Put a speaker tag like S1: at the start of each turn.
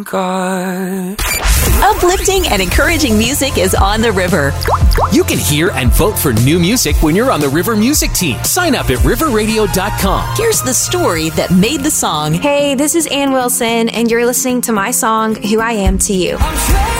S1: God.
S2: Uplifting and encouraging music is on the river.
S3: You can hear and vote for new music when you're on the River Music team. Sign up at riverradio.com.
S2: Here's the story that made the song.
S4: Hey, this is Ann Wilson, and you're listening to my song, Who I Am to You.